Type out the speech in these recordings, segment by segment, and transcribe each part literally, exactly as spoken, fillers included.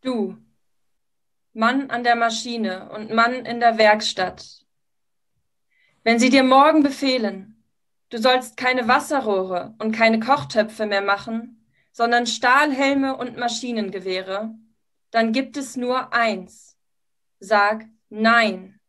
Du, Mann an der Maschine und Mann in der Werkstatt, wenn sie dir morgen befehlen, du sollst keine Wasserrohre und keine Kochtöpfe mehr machen, sondern Stahlhelme und Maschinengewehre, dann gibt es nur eins. Sag Nein.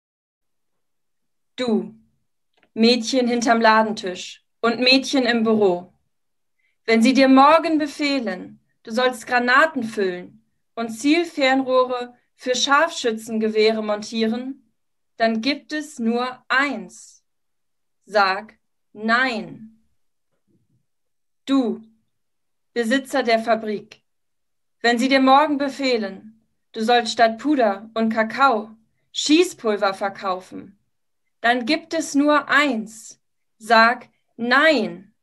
Du, Mädchen hinterm Ladentisch und Mädchen im Büro, wenn sie dir morgen befehlen, du sollst Granaten füllen und Zielfernrohre für Scharfschützengewehre montieren, dann gibt es nur eins. Sag Nein. Du, Besitzer der Fabrik, wenn sie dir morgen befehlen, du sollst statt Puder und Kakao Schießpulver verkaufen, dann gibt es nur eins. Sag Nein.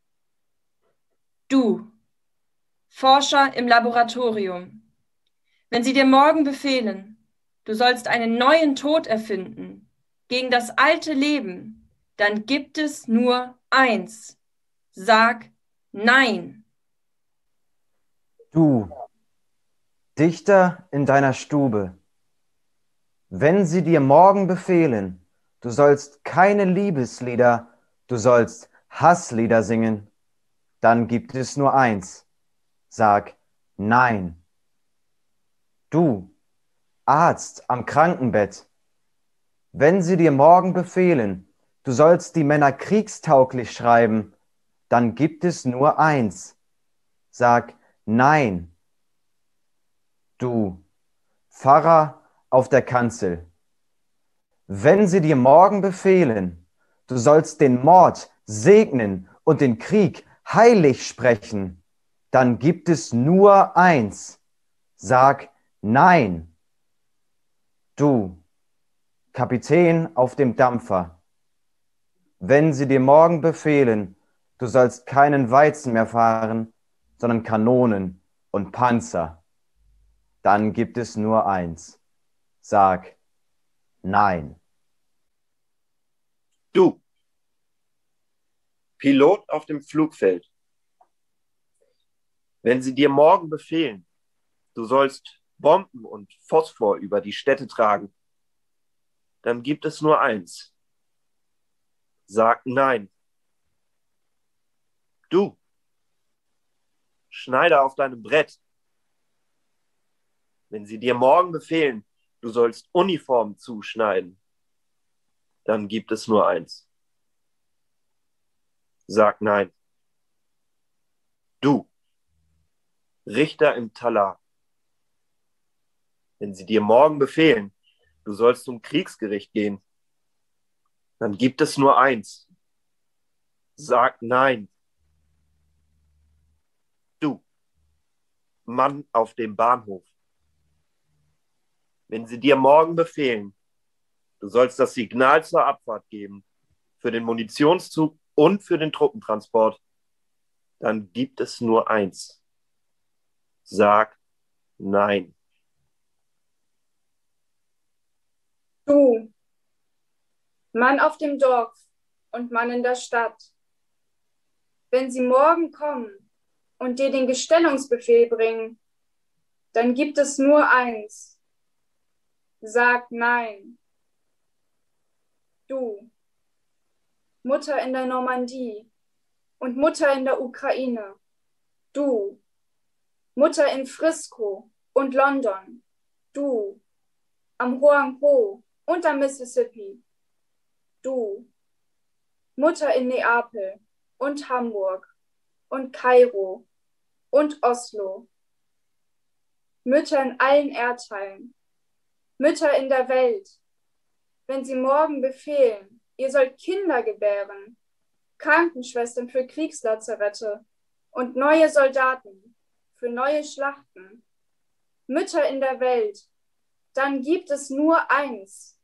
Du, Forscher im Laboratorium, wenn sie dir morgen befehlen, du sollst einen neuen Tod erfinden gegen das alte Leben, dann gibt es nur eins. Sag Nein. Du, Dichter in deiner Stube, wenn sie dir morgen befehlen, du sollst keine Liebeslieder, du sollst Hasslieder singen, dann gibt es nur eins. Sag Nein. Du, Arzt am Krankenbett, wenn sie dir morgen befehlen, du sollst die Männer kriegstauglich schreiben, dann gibt es nur eins. Sag Nein. Du, Pfarrer auf der Kanzel, wenn sie dir morgen befehlen, du sollst den Mord segnen und den Krieg heilig sprechen, dann gibt es nur eins. Sag Nein. Du, Kapitän auf dem Dampfer, wenn sie dir morgen befehlen, du sollst keinen Weizen mehr fahren, sondern Kanonen und Panzer, dann gibt es nur eins. Sag Nein. Du, Pilot auf dem Flugfeld, wenn sie dir morgen befehlen, du sollst Bomben und Phosphor über die Städte tragen, dann gibt es nur eins. Sag Nein. Du, Schneider auf deinem Brett, wenn sie dir morgen befehlen, du sollst Uniformen zuschneiden, dann gibt es nur eins. Sag Nein. Du, Richter im Talar, wenn sie dir morgen befehlen, du sollst zum Kriegsgericht gehen, dann gibt es nur eins. Sag Nein. Du, Mann auf dem Bahnhof, wenn sie dir morgen befehlen, du sollst das Signal zur Abfahrt geben, für den Munitionszug und für den Truppentransport, dann gibt es nur eins. Sag Nein. Du, Mann auf dem Dorf und Mann in der Stadt, wenn sie morgen kommen und dir den Gestellungsbefehl bringen, dann gibt es nur eins. Sag Nein. Du, Mutter in der Normandie und Mutter in der Ukraine. Du, Mutter in Frisco und London. Du, am Hoang Ho und am Mississippi. Du, Mutter in Neapel und Hamburg und Kairo und Oslo. Mütter in allen Erdteilen. Mütter in der Welt, wenn sie morgen befehlen, ihr sollt Kinder gebären, Krankenschwestern für Kriegslazarette und neue Soldaten für neue Schlachten. Mütter in der Welt, dann gibt es nur eins.